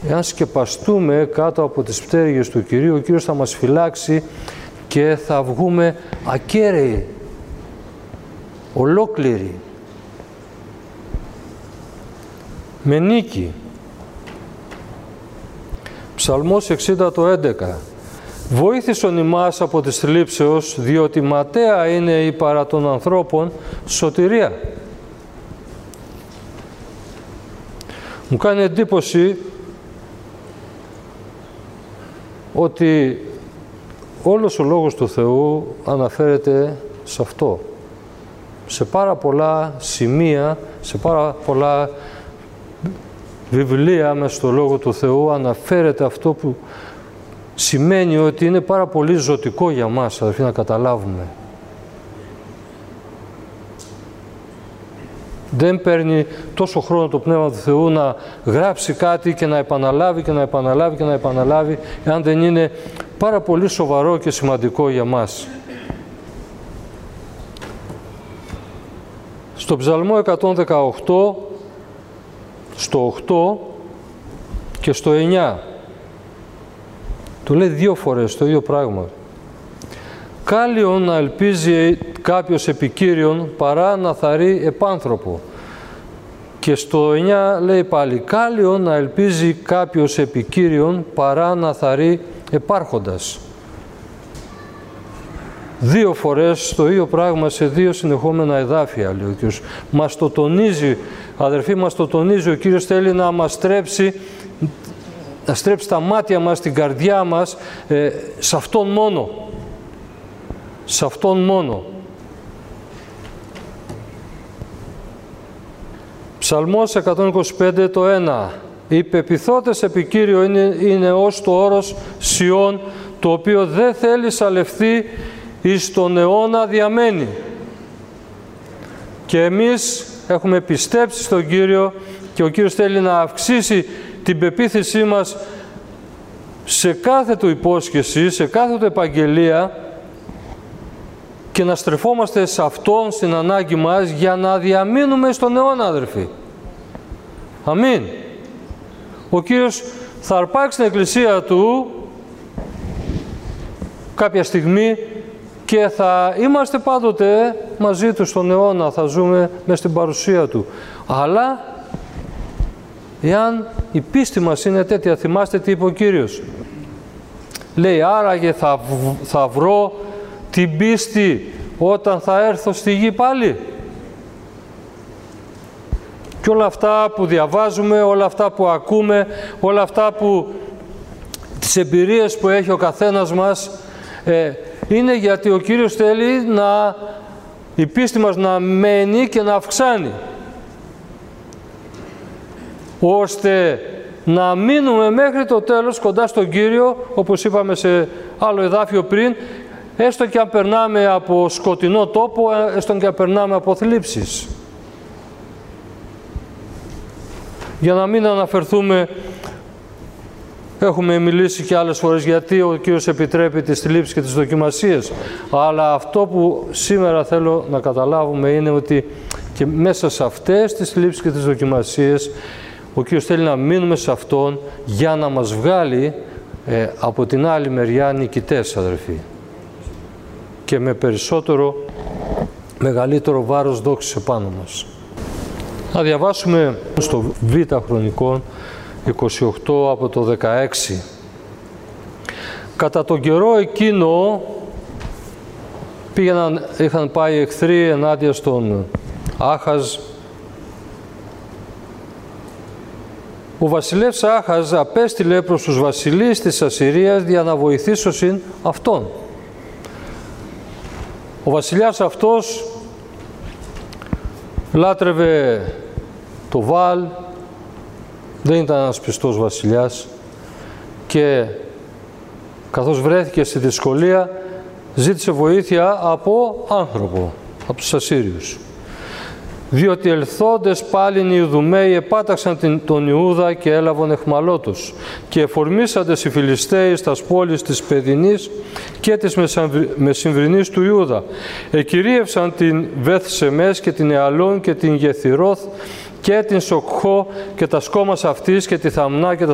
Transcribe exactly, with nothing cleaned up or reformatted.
εάν σκεπαστούμε κάτω από τις πτέρυγες του Κυρίου, ο Κύριος θα μας φυλάξει και θα βγούμε ακέραιοι, ολόκληροι, με νίκη. Ψαλμός εξήντα το έντεκα. Βοήθησον ημάς από της θλίψεως, διότι ματαία είναι η παρά των ανθρώπων σωτηρία. Μου κάνει εντύπωση ότι όλος ο Λόγος του Θεού αναφέρεται σε αυτό. Σε πάρα πολλά σημεία, σε πάρα πολλά βιβλία μες στο Λόγο του Θεού αναφέρεται αυτό που σημαίνει ότι είναι πάρα πολύ ζωτικό για μας, αδερφοί, να καταλάβουμε. Δεν παίρνει τόσο χρόνο το Πνεύμα του Θεού να γράψει κάτι και να επαναλάβει και να επαναλάβει και να επαναλάβει, εάν δεν είναι πάρα πολύ σοβαρό και σημαντικό για μας. Στο Ψαλμό εκατόν δεκαοκτώ, στο οκτώ και στο εννιά, το λέει δύο φορές το ίδιο πράγμα. Κάλιον να ελπίζει κάποιος επικύριον παρά να θαρεί επάνθρωπο. Και στο εννιά λέει πάλι, κάλιον να ελπίζει κάποιος επικύριον παρά να θαρεί επάρχοντας. Δύο φορές το ίδιο πράγμα σε δύο συνεχόμενα εδάφια, λέει ο Κύριος. Μας το τονίζει, αδερφοί, μας το τονίζει. Ο Κύριος θέλει να μας στρέψει, να στρέψει τα μάτια μας, την καρδιά μας, ε, σε Αυτόν μόνο. Σε Αυτόν μόνο. Ψαλμός εκατόν είκοσι πέντε το ένα. Οι πεποιθότες επί Κύριο είναι, είναι ως το όρος Σιών, το οποίο δεν θέλει σαλευθεί εις τον αιώνα διαμένει. Και εμείς έχουμε πιστέψει στον Κύριο και ο Κύριος θέλει να αυξήσει την πεποίθησή μας σε κάθε του υπόσχεση, σε κάθε του επαγγελία και να στρεφόμαστε σε Αυτόν στην ανάγκη μας για να διαμείνουμε στον αιώνα, αδερφοί. Αμήν. Ο Κύριος θα αρπάξει την Εκκλησία Του κάποια στιγμή και θα είμαστε πάντοτε μαζί Του στον αιώνα, θα ζούμε μέσα στην παρουσία Του. Αλλά εάν η πίστη μας είναι τέτοια, θυμάστε τι είπε ο Κύριος. Λέει, άραγε θα, θα βρω την πίστη όταν θα έρθω στη γη πάλι. Και όλα αυτά που διαβάζουμε, όλα αυτά που ακούμε, όλα αυτά που, τις εμπειρίες που έχει ο καθένας μας, ε, είναι γιατί ο Κύριος θέλει να, η πίστη μας να μένει και να αυξάνει, ώστε να μείνουμε μέχρι το τέλος κοντά στον Κύριο, όπως είπαμε σε άλλο εδάφιο πριν, έστω και αν περνάμε από σκοτεινό τόπο, έστω και αν περνάμε από θλίψεις. Για να μην αναφερθούμε, έχουμε μιλήσει και άλλες φορές γιατί ο Κύριος επιτρέπει τις θλίψεις και τις δοκιμασίες, αλλά αυτό που σήμερα θέλω να καταλάβουμε είναι ότι και μέσα σε αυτές τις θλίψεις και τις δοκιμασίες ο Κύριος θέλει να μείνουμε σε Αυτόν για να μας βγάλει ε, από την άλλη μεριά νικητές, αδερφοί, και με περισσότερο, μεγαλύτερο βάρος δόξης επάνω μας. Να διαβάσουμε στο Β Χρονικών είκοσι οκτώ από το δεκαέξι. Κατά τον καιρό εκείνο πήγαιναν, είχαν πάει εχθροί ενάντια στον Άχαζ. Ο βασιλεύς Άχαζ απέστειλε προς τους βασιλείς της Ασσυρίας για να βοηθήσωσιν αυτόν. Ο βασιλιάς αυτός λάτρευε το Βάλ, δεν ήταν ένας πιστός βασιλιάς και καθώς βρέθηκε στη δυσκολία ζήτησε βοήθεια από άνθρωπο, από τους Ασσύριους. Διότι ελθόντες πάλιν οι Ιδουμαίοι επάταξαν τον Ιούδα και έλαβαν εχμαλώτους και εφορμήσαντες οι Φιλιστέοι στας πόλεις της Παιδινής και της Μεσημβρινής του Ιούδα. Εκυρίευσαν την Βεθσεμές και την Εαλών και την Γεθυρώθ και την Σοκχώ και τα σκόμας αυτής και τη Θαμνά και τα